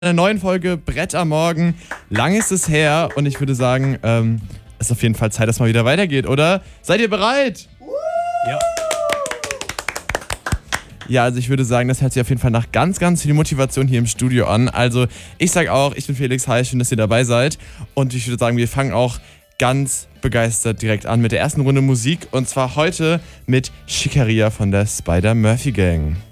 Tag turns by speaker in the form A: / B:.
A: einer neuen Folge Brett am Morgen. Lang ist es her und ich würde sagen, es ist auf jeden Fall Zeit, dass mal wieder weitergeht, oder? Seid ihr bereit?
B: Ja.
A: Ja, also ich würde sagen, das hört sich auf jeden Fall nach ganz, ganz viel Motivation hier im Studio an. Also ich sag auch, ich bin Felix, hi, schön, dass ihr dabei seid. Und ich würde sagen, wir fangen auch ganz begeistert direkt an mit der ersten Runde Musik. Und zwar heute mit Schickeria von der Spider Murphy Gang.